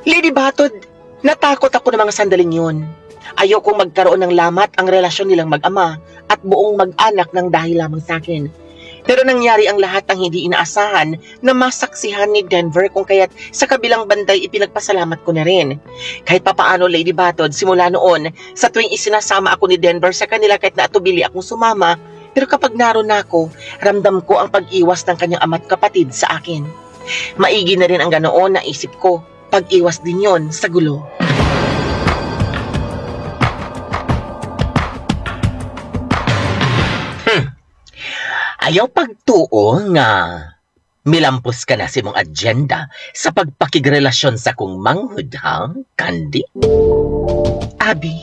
Lady Batod, natakot ako ng mga sandaling yun. Ayaw kong magkaroon ng lamat ang relasyon nilang mag-ama at buong mag-anak ng dahil lamang sa akin. Pero nangyari ang lahat ng hindi inaasahan na masaksihan ni Denver kung kaya't sa kabilang banday ipinagpasalamat ko na rin. Kahit papaano, Lady Batod, simula noon, sa tuwing isinasama ako ni Denver sa kanila kahit naatubili akong sumama, pero kapag naroon ako, ramdam ko ang pag-iwas ng kanyang ama't kapatid sa akin. Maigi na rin ang ganoon na isip ko, pag-iwas din yon sa gulo. Ayaw pagtuo nga milampos ka na si mong agenda sa pagpakigrelasyon sa kong manghud, ha, Candy? Abi,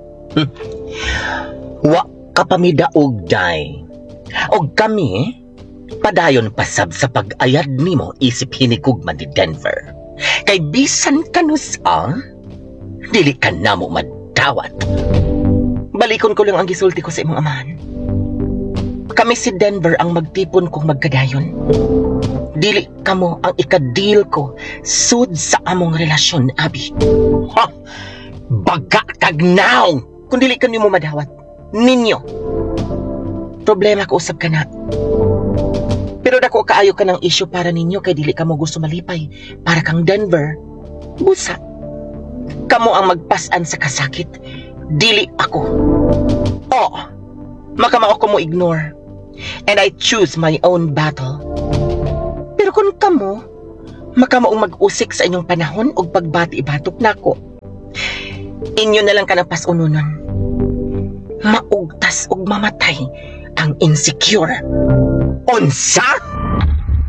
wa ka pamidaog, day. Og kami, padayon pasab sa pag-ayad nimo isip hinikugman ni Denver. Kay bisan kanusa, dili ka na mo madawat. Balikon ko lang ang gisulti ko sa imong amahan. Kami si Denver ang magtipon kung magkadayon. Dili kamo ang ikadil ko sud sa among relasyon, Abi. Ha! Baga kag now! Kung dili ka nimo madawat, ninyo. Problema ko usab ka na. Pero dako kaayo ka ng issue para ninyo kay dili ka mo gusto malipay. Para kang Denver, busa. Kamo ang magpasan sa kasakit. Dili ako. Oh, makamao ko mo ignore. And I choose my own battle. Pero kung kamo, makamaong mag-usik sa inyong panahon o pagbati-batok nako, inyo na lang ka ng pas-ununon. Maugtas og mamatay ang insecure. Unsa?